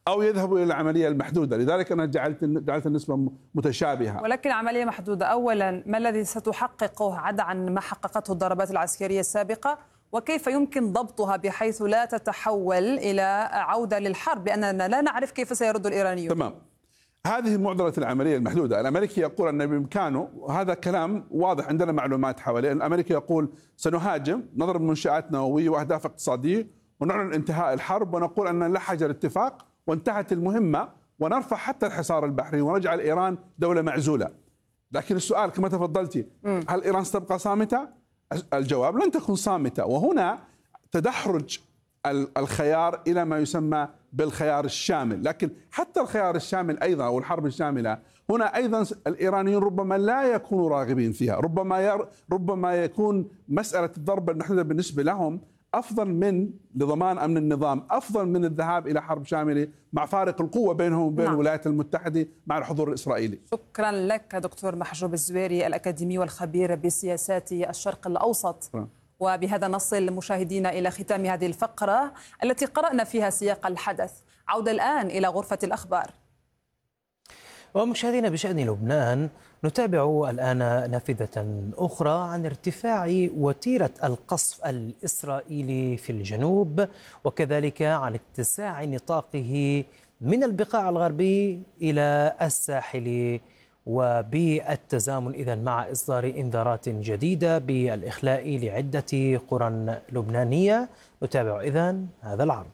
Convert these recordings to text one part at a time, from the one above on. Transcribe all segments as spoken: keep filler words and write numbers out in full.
أو يذهبوا إلى العملية المحدودة. لذلك أنا جعلت جعلت النسبة متشابهة. ولكن عملية محدودة، أولا ما الذي ستحققه عدا عن ما حققته الضربات العسكرية السابقة؟ وكيف يمكن ضبطها بحيث لا تتحول إلى عودة للحرب، لأننا لا نعرف كيف سيرد الإيرانيون؟ تمام. هذه معضلة العملية المحدودة. الأمريكي يقول أن بإمكانه، وهذا كلام واضح عندنا معلومات حواليه، الأمريكي يقول سنهاجم، نضرب منشآت نووية وأهداف اقتصادية ونعلن انتهاء الحرب ونقول أن لحج الاتفاق وانتهت المهمة ونرفع حتى الحصار البحري ونجعل إيران دولة معزولة. لكن السؤال كما تفضلتي، هل إيران ستبقى صامتة؟ الجواب لن تكون صامتة. وهنا تدحرج الخيار إلى ما يسمى بالخيار الشامل. لكن حتى الخيار الشامل أيضا أو الحرب الشاملة هنا أيضا الإيرانيون ربما لا يكونوا راغبين فيها. ربما ير ربما يكون مسألة الضرب المحدودة بالنسبة لهم أفضل من لضمان أمن النظام، أفضل من الذهاب إلى حرب شاملة مع فارق القوة بينهم وبين نعم. الولايات المتحدة مع الحضور الإسرائيلي. شكرا لك دكتور محجوب الزويري، الأكاديمي والخبير بسياسات الشرق الأوسط. نعم. وبهذا نصل مشاهدينا إلى ختام هذه الفقرة التي قرأنا فيها سياق الحدث. عودة الآن إلى غرفة الأخبار. ومشاهدينا بشأن لبنان نتابع الآن نافذة أخرى عن ارتفاع وتيرة القصف الإسرائيلي في الجنوب، وكذلك عن اتساع نطاقه من البقاع الغربي إلى الساحل، وبالتزامن إذن مع إصدار إنذارات جديدة بالإخلاء لعدة قرى لبنانية. نتابع إذن هذا العرض.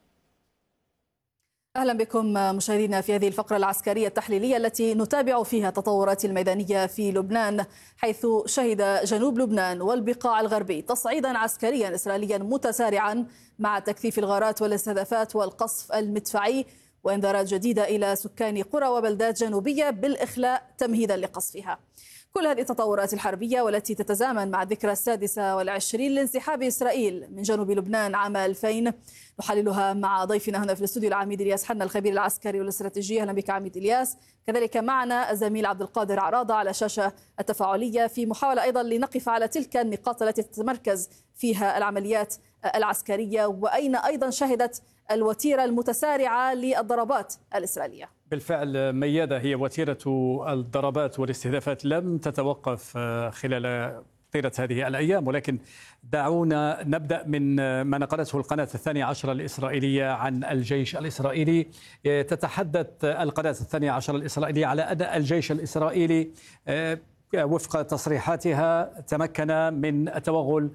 أهلا بكم مشاهدينا في هذه الفقرة العسكرية التحليلية التي نتابع فيها التطورات الميدانية في لبنان، حيث شهد جنوب لبنان والبقاع الغربي تصعيدا عسكريا إسرائيليا متسارعا مع تكثيف الغارات والاستهدافات والقصف المدفعي، وإنذارات جديدة إلى سكان قرى وبلدات جنوبية بالإخلاء تمهيدا لقصفها. كل هذه التطورات الحربية والتي تتزامن مع الذكرى السادسة والعشرين لانسحاب إسرائيل من جنوب لبنان عام ألفين نحللها مع ضيفنا هنا في الاستوديو العميد إلياس حنا الخبير العسكري والاستراتيجي. أهلا بك عميد إلياس. كذلك معنا الزميل عبد القادر عراضة على الشاشة التفاعلية في محاولة أيضا لنقف على تلك النقاط التي تتمركز فيها العمليات العسكرية، وأين أيضا شهدت الوتيرة المتسارعة للضربات الإسرائيلية. بالفعل ميادة، هي وتيرة الضربات والاستهدافات لم تتوقف خلال طيلة هذه الأيام، ولكن دعونا نبدأ من ما نقلته القناة الثانية عشر الإسرائيلية عن الجيش الإسرائيلي. تتحدث القناة الثانية عشر الإسرائيلية على أن الجيش الإسرائيلي وفق تصريحاتها تمكن من التوغل،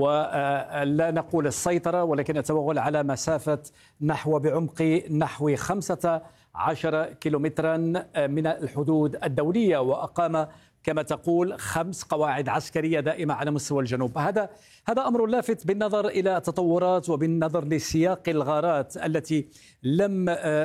ولا نقول السيطرة ولكن التوغل على مسافة نحو بعمق نحو خمسة عشر كيلومترا من الحدود الدولية، وأقام كما تقول خمس قواعد عسكرية دائمة على مستوى الجنوب. هذا هذا أمر لافت بالنظر إلى التطورات وبالنظر لسياق الغارات التي لم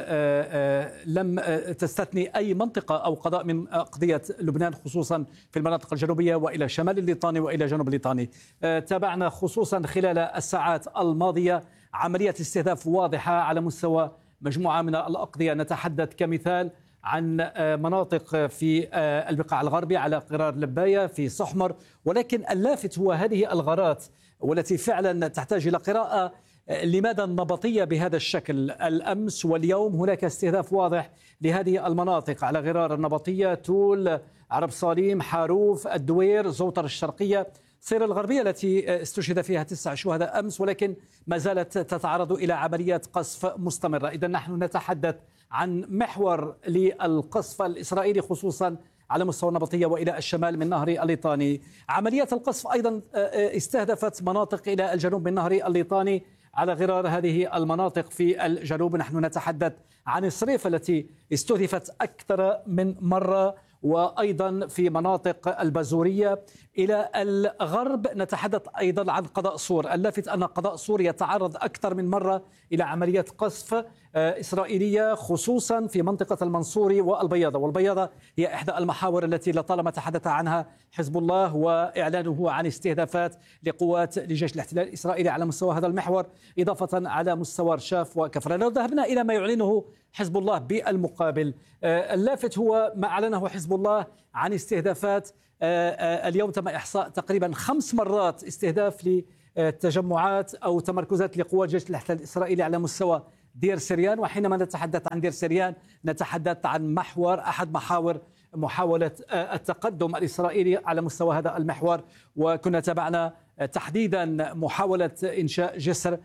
لم تستثني أي منطقة أو قضاء من أقضية لبنان، خصوصا في المناطق الجنوبية وإلى شمال الليطاني وإلى جنوب الليطاني. تابعنا خصوصا خلال الساعات الماضية عملية استهداف واضحة على مستوى مجموعة من الأقضية. نتحدث كمثال عن مناطق في البقاع الغربي على قرار لباية في صحمر، ولكن اللافت هو هذه الغارات والتي فعلا تحتاج إلى قراءة. لماذا النبطية بهذا الشكل؟ الأمس واليوم هناك استهداف واضح لهذه المناطق على غرار النبطية، تول، عرب صاليم، حاروف، الدوير، زوطر الشرقية، صير الغربية التي استشهد فيها تسع شهداء أمس، ولكن ما زالت تتعرض إلى عمليات قصف مستمرة. إذا نحن نتحدث عن محور للقصف الإسرائيلي خصوصا على مستوى النبطية وإلى الشمال من نهر الليطاني. عمليات القصف أيضا استهدفت مناطق إلى الجنوب من نهر الليطاني على غرار هذه المناطق في الجنوب. نحن نتحدث عن الصريف التي استهدفت أكثر من مرة، وأيضا في مناطق البازورية. إلى الغرب نتحدث أيضا عن قضاء صور. اللافت أن قضاء صور يتعرض أكثر من مرة إلى عمليات قصف إسرائيلية، خصوصا في منطقة المنصوري والبياضة. والبياضة هي إحدى المحاور التي لطالما تحدث عنها حزب الله، وإعلانه عن استهدافات لقوات لجيش الاحتلال الإسرائيلي على مستوى هذا المحور، إضافة على مستوى رشاف وكفر. لو ذهبنا إلى ما يعلنه حزب الله بالمقابل، اللافت هو ما أعلنه حزب الله عن استهدافات. اليوم تم إحصاء تقريبا خمس مرات استهداف لتجمعات أو تمركزات لقوات جيش الاحتلال الإسرائيلي على مستوى دير سريان. وحينما نتحدث عن دير سريان نتحدث عن محور أحد محاور محاولة التقدم الإسرائيلي على مستوى هذا المحور. وكنا تابعنا تحديدا محاولة إنشاء جسر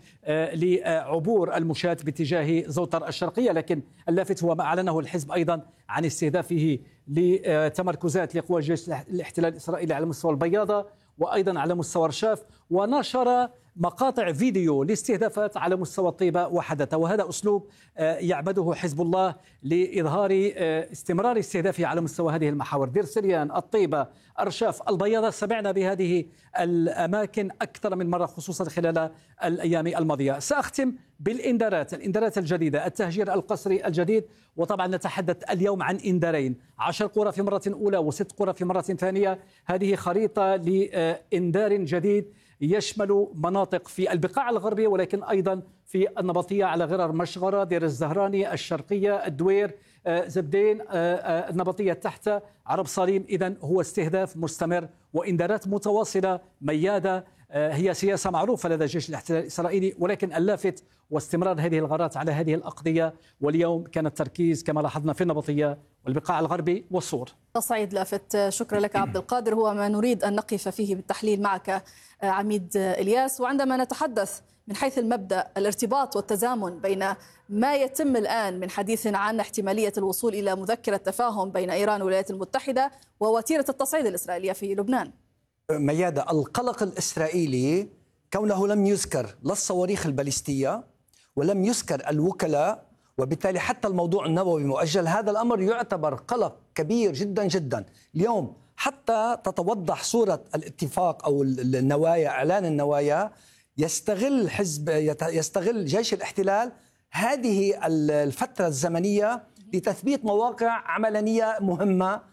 لعبور المشاة باتجاه زوطر الشرقية، لكن اللافت هو ما أعلنه الحزب أيضا عن استهدافه لتمركزات لقوى جيش الاحتلال الإسرائيلي على مستوى البياضة وأيضا على مستوى رشاف، ونشر مقاطع فيديو لاستهدافات على مستوى طيبة وحدث. وهذا أسلوب يعبده حزب الله لإظهار استمرار استهدافه على مستوى هذه المحاور: دير سريان، الطيبة، أرشاف، البياضة. سمعنا بهذه الأماكن أكثر من مرة خصوصا خلال الأيام الماضية. سأختم بالإنذارات الإنذارات الجديدة، التهجير القسري الجديد. وطبعا نتحدث اليوم عن إنذارين: عشر قرى في مرة أولى وست قرى في مرة ثانية. هذه خريطة لإنذار جديد يشمل مناطق في البقاع الغربية ولكن أيضا في النبطية على غرار مشغرة، دير الزهراني، الشرقية، الدوير، زبدين، النبطية تحت، عرب صليم. إذن هو استهداف مستمر وإنذارات متواصلة ميادة. هي سياسة معروفة لدى جيش الاحتلال الإسرائيلي، ولكن اللافت واستمرار هذه الغارات على هذه الأقضية. واليوم كان التركيز كما لاحظنا في النبطية والبقاع الغربي والصور. تصعيد لافت، شكرا لك عبد القادر. هو ما نريد أن نقف فيه بالتحليل معك عميد إلياس. وعندما نتحدث من حيث المبدأ الارتباط والتزامن بين ما يتم الآن من حديث عن احتمالية الوصول إلى مذكرة تفاهم بين إيران والولايات المتحدة ووتيرة التصعيد الإسرائيلية في لبنان. ميادة، القلق الإسرائيلي كونه لم يذكر لا الصواريخ الباليستية ولم يذكر الوكلاء، وبالتالي حتى الموضوع النووي مؤجل. هذا الأمر يعتبر قلق كبير جدا جدا. اليوم حتى تتوضح صورة الاتفاق أو النوايا، إعلان النوايا، يستغل حزب يستغل جيش الاحتلال هذه الفترة الزمنية لتثبيت مواقع عملانية مهمة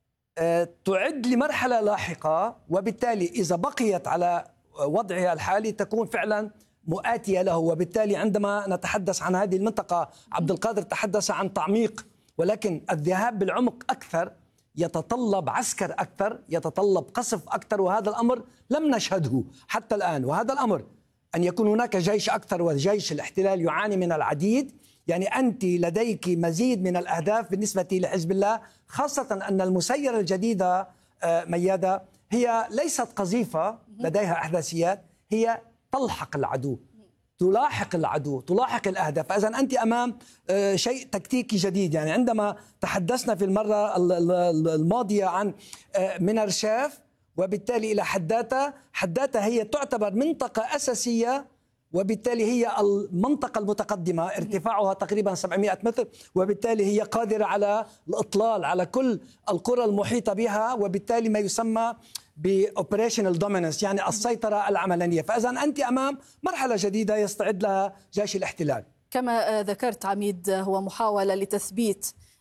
تعد لمرحلة لاحقة، وبالتالي إذا بقيت على وضعها الحالي تكون فعلا مؤاتية له. وبالتالي عندما نتحدث عن هذه المنطقة، عبد القادر تحدث عن تعميق، ولكن الذهاب بالعمق أكثر يتطلب عسكر أكثر، يتطلب قصف أكثر، وهذا الأمر لم نشهده حتى الآن. وهذا الأمر أن يكون هناك جيش أكثر وجيش الاحتلال يعاني من العديد، يعني أنت لديك مزيد من الأهداف بالنسبة لحزب الله، خاصة أن المسيرة الجديدة ميادة هي ليست قذيفة لديها أحداثيات، هي تلحق العدو، تلاحق العدو، تلاحق الأهداف. فإذا أنت أمام شيء تكتيكي جديد. يعني عندما تحدثنا في المرة الماضية عن من رشاف وبالتالي إلى حداثة، حداثة هي تعتبر منطقة أساسية، وبالتالي هي المنطقة المتقدمة ارتفاعها تقريبا سبعمائة متر، وبالتالي هي قادرة على الإطلال على كل القرى المحيطة بها، وبالتالي ما يسمى بأوبريشنال دوميننس، يعني السيطرة العملانية. فإذا أنت أمام مرحلة جديدة يستعد لها جيش الاحتلال. كما ذكرت عميد، هو محاولة لتثبيت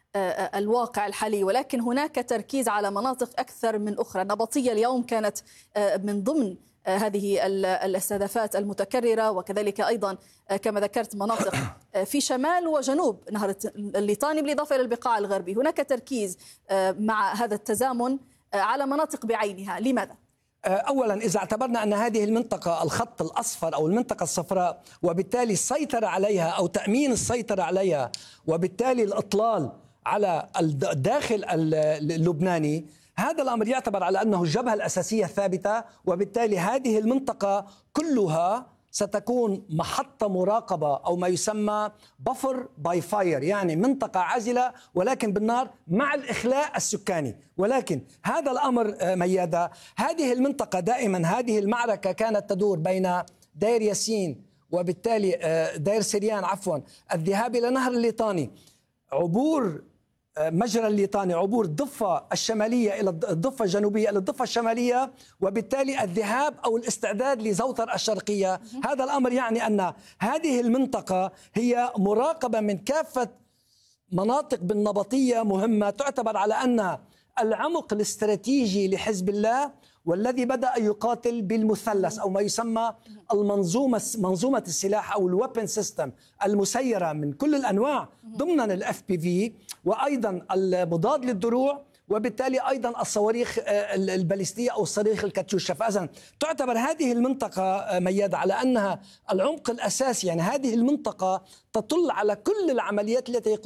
الواقع الحالي، ولكن هناك تركيز على مناطق أكثر من أخرى. النبطية اليوم كانت من ضمن هذه الاستهدافات المتكررة، وكذلك أيضا كما ذكرت مناطق في شمال وجنوب نهر الليطاني بالإضافة إلى البقاع الغربي. هناك تركيز مع هذا التزامن على مناطق بعينها، لماذا؟ أولا إذا اعتبرنا أن هذه المنطقة الخط الأصفر أو المنطقة الصفراء، وبالتالي السيطرة عليها أو تأمين السيطرة عليها وبالتالي الإطلال على الداخل اللبناني، هذا الأمر يعتبر على أنه الجبهة الأساسية الثابتة، وبالتالي هذه المنطقة كلها ستكون محطة مراقبة أو ما يسمى بفر باي فاير، يعني منطقة عازلة ولكن بالنار مع الإخلاء السكاني. ولكن هذا الأمر ميادة، هذه المنطقة دائما هذه المعركة كانت تدور بين دير ياسين وبالتالي دير سريان عفوا، الذهاب إلى نهر الليطاني، عبور مجرى الليطاني، عبور الضفة الشمالية إلى الضفة الجنوبية إلى الضفة الشمالية، وبالتالي الذهاب أو الاستعداد لزوطر الشرقية. هذا الأمر يعني أن هذه المنطقة هي مراقبة من كافة مناطق بالنبطية مهمة، تعتبر على أن العمق الاستراتيجي لحزب الله والذي بدأ يقاتل بالمثلث أو ما يسمى المنظومة منظومة السلاح أو الويبن سيستم المسيرة من كل الأنواع ضمن الاف بي في، وأيضا المضاد للدروع وبالتالي أيضا الصواريخ الباليستية أو الصواريخ الكاتيوشا. فإذن تعتبر هذه المنطقة مياد على أنها العمق الأساسي، يعني هذه المنطقة تطل على كل العمليات التي